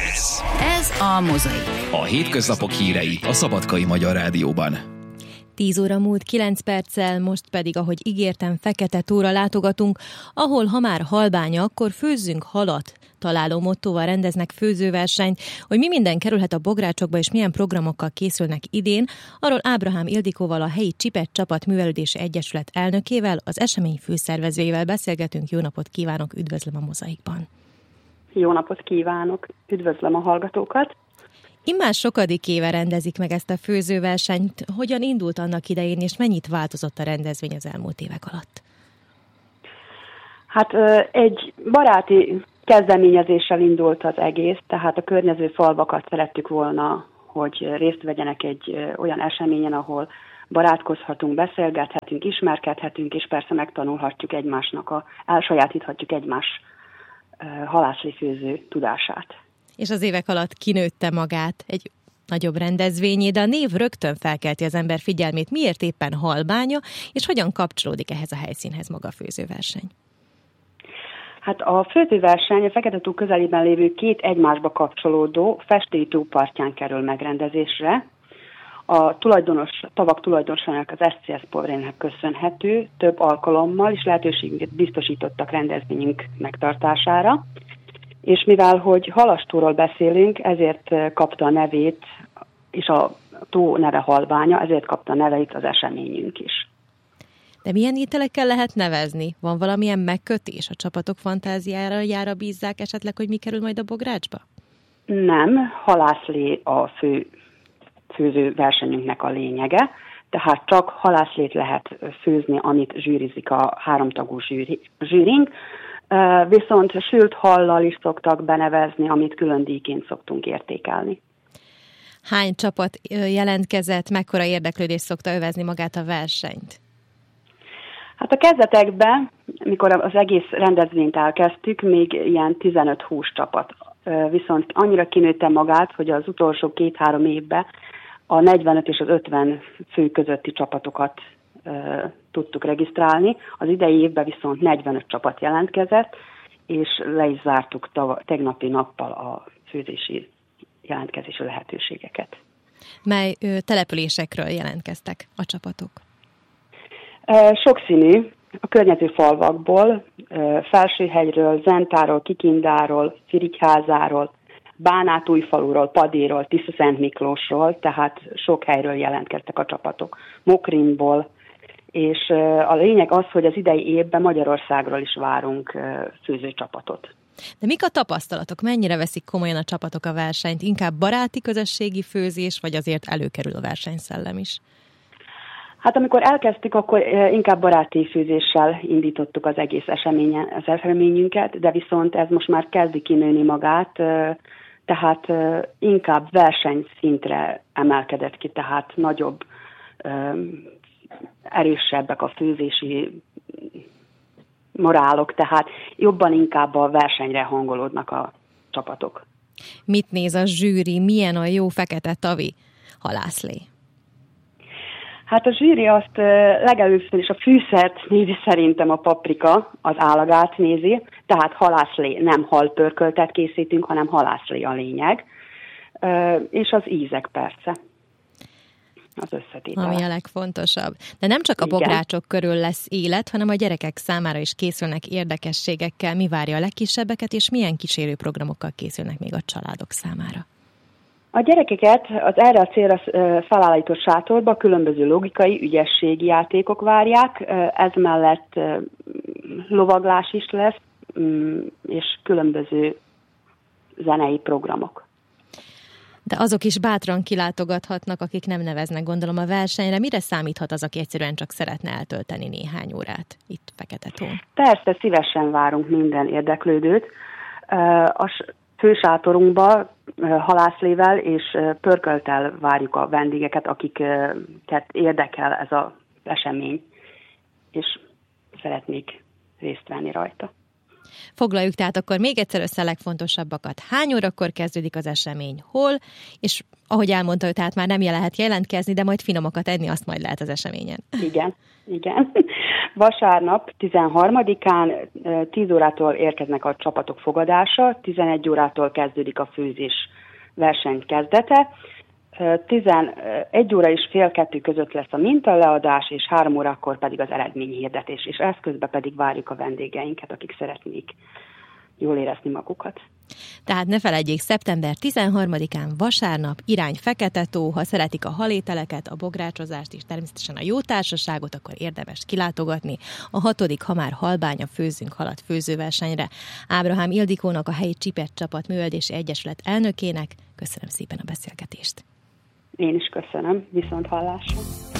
Ez a Mozaik. A hétköznapok hírei a Szabadkai Magyar Rádióban. 10 óra múlt 9 perccel, most pedig, ahogy ígértem, Fekete tóra látogatunk, ahol ha már halbánya, akkor főzzünk halat. Találó mottóval rendeznek főzőversenyt, hogy mi minden kerülhet a bográcsokba és milyen programokkal készülnek idén, arról Ábrahám Ildikóval, a helyi Csipet Csapat Művelődési Egyesület elnökével, az esemény főszervezőjével beszélgetünk. Jó napot kívánok, üdvözlöm a Mozaikban! Jó napot kívánok, üdvözlöm a hallgatókat! Immár sokadik éve rendezik meg ezt a főzőversenyt. Hogyan indult annak idején, és mennyit változott a rendezvény az elmúlt évek alatt? Hát egy baráti kezdeményezéssel indult az egész, tehát a környező falvakat szerettük volna, hogy részt vegyenek egy olyan eseményen, ahol barátkozhatunk, beszélgethetünk, ismerkedhetünk, és persze megtanulhatjuk egymásnak, elsajátíthatjuk egymás halászlifőző tudását. És az évek alatt kinőtte magát egy nagyobb rendezvényé, de a név rögtön felkelti az ember figyelmét. Miért éppen halbánya, és hogyan kapcsolódik ehhez a helyszínhez maga a főzőverseny? Hát a főzőverseny a Fekete-tó közelében lévő két egymásba kapcsolódó Festői tó partján kerül megrendezésre. A tavak tulajdonosának, az SCS Povrénnek köszönhető több alkalommal is lehetőséget biztosítottak rendezvényünk megtartására. És mivel, hogy halastóról beszélünk, ezért kapta a nevét, és a tó neve halbánya, ezért kapta a neveit az eseményünk is. De milyen ételekkel lehet nevezni? Van valamilyen megkötés? A csapatok fantáziájára bízzák esetleg, hogy mi kerül majd a bográcsba? Nem, halászlé a főző versenyünknek a lényege, tehát csak halászlét lehet főzni, amit zsűrizik a háromtagú zsűrink, viszont sült hallal is szoktak benevezni, amit külön díjként szoktunk értékelni. Hány csapat jelentkezett, mekkora érdeklődés szokta övezni magát a versenyt? Hát a kezdetekben, mikor az egész rendezvényt elkezdtük, még ilyen 15-20 csapat. Viszont annyira kinőtte magát, hogy az utolsó 2-3 évben a 45 és az 50 fő közötti csapatokat tudtuk regisztrálni. Az idei évben viszont 45 csapat jelentkezett, és le is zártuk tegnapi nappal a főzési jelentkezési lehetőségeket. Mely településekről jelentkeztek a csapatok? Sokszínű, a környező falvakból, Felsőhegyről, Zentáról, Kikindáról, Firigyházáról, Bánátújfaluról, Padéról, Tisza-Szent-Miklósról, tehát sok helyről jelentkeztek a csapatok. Mokrinból, és a lényeg az, hogy az idei évben Magyarországról is várunk főzőcsapatot. De mik a tapasztalatok? Mennyire veszik komolyan a csapatok a versenyt? Inkább baráti közösségi főzés, vagy azért előkerül a versenyszellem is? Hát amikor elkezdtük, akkor inkább baráti főzéssel indítottuk az egész eseményünket, de viszont ez most már kezdi kinőni magát, tehát inkább versenyszintre emelkedett ki, tehát nagyobb, erősebbek a főzési morálok, tehát jobban inkább a versenyre hangolódnak a csapatok. Mit néz a zsűri? Milyen a jó fekete tavi halászlé? Hát a zsűri azt legelőször is a fűszert nézi, szerintem a paprika, az állagát nézi, tehát halászlé, nem halpörköltet készítünk, hanem halászlé a lényeg, és az ízek persze, az összetétel. Ami a legfontosabb. De nem csak a bográcsok körül lesz élet, hanem a gyerekek számára is készülnek érdekességekkel. Mi várja a legkisebbeket, és milyen kísérőprogramokkal készülnek még a családok számára? A gyerekeket az erre a célra felállított sátorba különböző logikai, ügyességi játékok várják, ez mellett lovaglás is lesz, és különböző zenei programok. De azok is bátran kilátogathatnak, akik nem neveznek, gondolom, a versenyre. Mire számíthat az, aki egyszerűen csak szeretne eltölteni néhány órát itt Fekete-tón? Persze, szívesen várunk minden érdeklődőt. A fősátorunkba halászlével és pörkölttel várjuk a vendégeket, akiket érdekel ez az esemény, és szeretnék részt venni rajta. Foglaljuk tehát akkor még egyszer össze a legfontosabbakat. Hány órakor kezdődik az esemény, hol, és ahogy elmondta, tehát már nem lehet jelentkezni, de majd finomakat enni, azt majd lehet az eseményen. Igen. Vasárnap 13-án 10 órától érkeznek a csapatok fogadása, 11 órától kezdődik a főzés verseny kezdete, 11 óra és fél 2 között lesz a mintaleadás, és 3 órakor pedig az eredményhirdetés, és közben pedig várjuk a vendégeinket, akik szeretnék jól érezni magukat. Tehát ne feledjék, szeptember 13-án vasárnap irány Fekete-tó, ha szeretik a halételeket, a bográcsozást és természetesen a jó társaságot, akkor érdemes kilátogatni a 6. Ha már Halbánya Főzzünk Halat főzőversenyre. Ábrahám Ildikónak, a helyi Csipet Csapat Műveldési Egyesület elnökének köszönöm szépen a beszélgetést. Én is köszönöm, viszont hallásra.